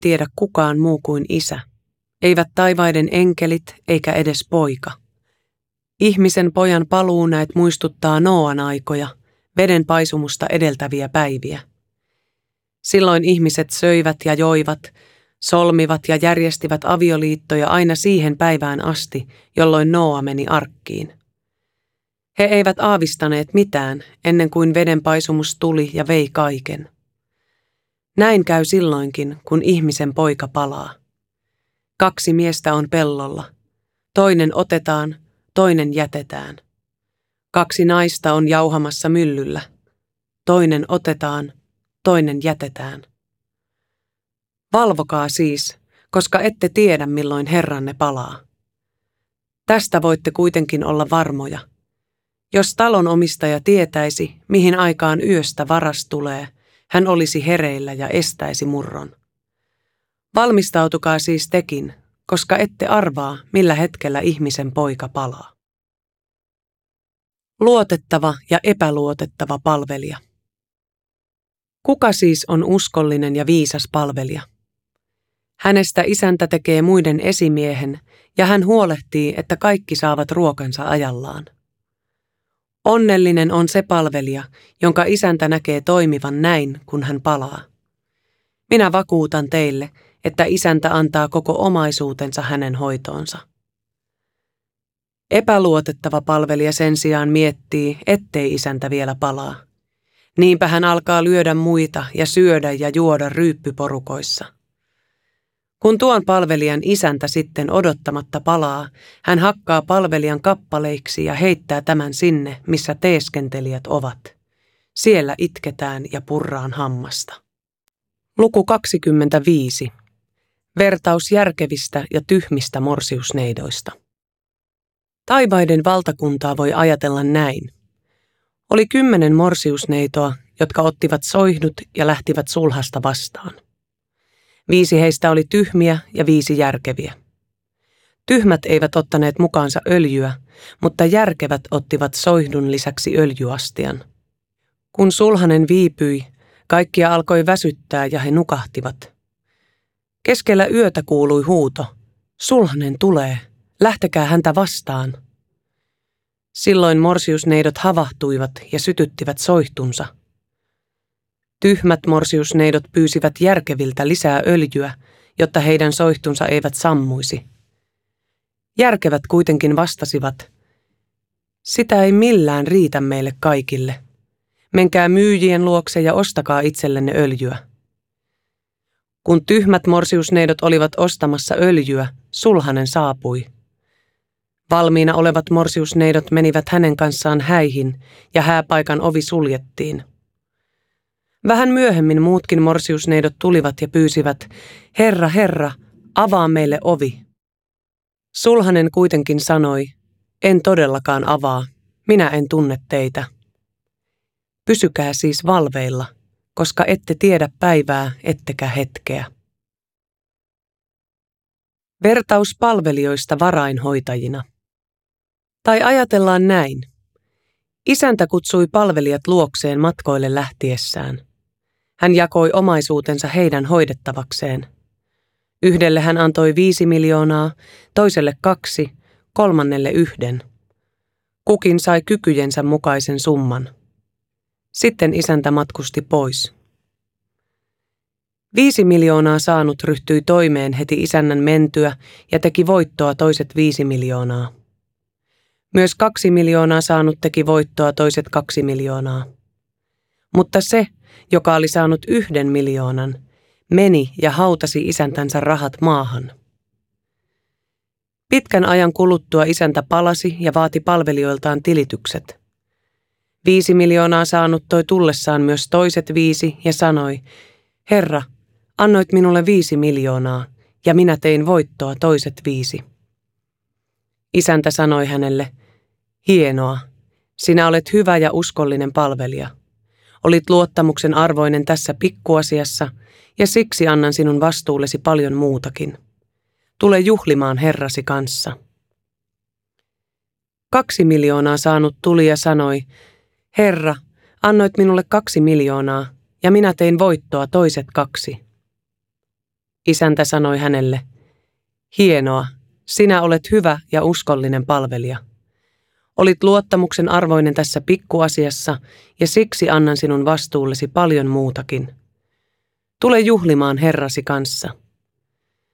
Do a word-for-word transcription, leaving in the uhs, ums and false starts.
tiedä kukaan muu kuin Isä, eivät taivaiden enkelit eikä edes Poika. Ihmisen pojan paluu näet muistuttaa Nooan aikoja, veden paisumusta edeltäviä päiviä. Silloin ihmiset söivät ja joivat, solmivat ja järjestivät avioliittoja aina siihen päivään asti, jolloin Nooa meni arkkiin. He eivät aavistaneet mitään ennen kuin veden paisumus tuli ja vei kaiken. Näin käy silloinkin, kun ihmisen poika palaa. Kaksi miestä on pellolla. Toinen otetaan, toinen jätetään. Kaksi naista on jauhamassa myllyllä. Toinen otetaan, toinen jätetään. Valvokaa siis, koska ette tiedä, milloin Herranne palaa. Tästä voitte kuitenkin olla varmoja. Jos talon omistaja tietäisi, mihin aikaan yöstä varas tulee, hän olisi hereillä ja estäisi murron. Valmistautukaa siis tekin, koska ette arvaa, millä hetkellä ihmisen poika palaa. Luotettava ja epäluotettava palvelija. Kuka siis on uskollinen ja viisas palvelija? Hänestä isäntä tekee muiden esimiehen, ja hän huolehtii, että kaikki saavat ruokansa ajallaan. Onnellinen on se palvelija, jonka isäntä näkee toimivan näin, kun hän palaa. Minä vakuutan teille, että isäntä antaa koko omaisuutensa hänen hoitoonsa. Epäluotettava palvelija sen sijaan miettii, ettei isäntä vielä palaa. Niinpä hän alkaa lyödä muita ja syödä ja juoda ryyppyporukoissa. Kun tuon palvelijan isäntä sitten odottamatta palaa, hän hakkaa palvelijan kappaleiksi ja heittää tämän sinne, missä teeskentelijät ovat. Siellä itketään ja purraan hammasta. Luku kaksikymmentäviisi. Vertaus järkevistä ja tyhmistä morsiusneidoista. Taivaiden valtakuntaa voi ajatella näin. Oli kymmenen morsiusneitoa, jotka ottivat soihdut ja lähtivät sulhasta vastaan. Viisi heistä oli tyhmiä ja viisi järkeviä. Tyhmät eivät ottaneet mukaansa öljyä, mutta järkevät ottivat soihdun lisäksi öljyastian. Kun sulhanen viipyi, kaikkia alkoi väsyttää ja he nukahtivat. Keskellä yötä kuului huuto, sulhanen tulee, lähtekää häntä vastaan. Silloin morsiusneidot havahtuivat ja sytyttivät soihtunsa. Tyhmät morsiusneidot pyysivät järkeviltä lisää öljyä, jotta heidän soihtunsa eivät sammuisi. Järkevät kuitenkin vastasivat, sitä ei millään riitä meille kaikille. Menkää myyjien luokse ja ostakaa itsellenne öljyä. Kun tyhmät morsiusneidot olivat ostamassa öljyä, sulhanen saapui. Valmiina olevat morsiusneidot menivät hänen kanssaan häihin ja hääpaikan ovi suljettiin. Vähän myöhemmin muutkin morsiusneidot tulivat ja pyysivät, Herra, Herra, avaa meille ovi. Sulhanen kuitenkin sanoi, en todellakaan avaa, minä en tunne teitä. Pysykää siis valveilla, koska ette tiedä päivää ettekä hetkeä. Vertaus palvelijoista varainhoitajina. Tai ajatellaan näin. Isäntä kutsui palvelijat luokseen matkoille lähtiessään. Hän jakoi omaisuutensa heidän hoidettavakseen. Yhdelle hän antoi viisi miljoonaa, toiselle kaksi, kolmannelle yhden. Kukin sai kykyjensä mukaisen summan. Sitten isäntä matkusti pois. Viisi miljoonaa saanut ryhtyi toimeen heti isännän mentyä ja teki voittoa toiset viisi miljoonaa. Myös kaksi miljoonaa saanut teki voittoa toiset kaksi miljoonaa. Mutta se, joka oli saanut yhden miljoonan, meni ja hautasi isäntänsä rahat maahan. Pitkän ajan kuluttua isäntä palasi ja vaati palvelijoiltaan tilitykset. Viisi miljoonaa saanut toi tullessaan myös toiset viisi ja sanoi, Herra, annoit minulle viisi miljoonaa ja minä tein voittoa toiset viisi. Isäntä sanoi hänelle, hienoa, sinä olet hyvä ja uskollinen palvelija. Olit luottamuksen arvoinen tässä pikkuasiassa ja siksi annan sinun vastuullesi paljon muutakin. Tule juhlimaan Herrasi kanssa. Kaksi miljoonaa saanut tuli ja sanoi, Herra, annoit minulle kaksi miljoonaa ja minä tein voittoa toiset kaksi. Isäntä sanoi hänelle, hienoa, sinä olet hyvä ja uskollinen palvelija. Olit luottamuksen arvoinen tässä pikkuasiassa ja siksi annan sinun vastuullesi paljon muutakin. Tule juhlimaan Herrasi kanssa.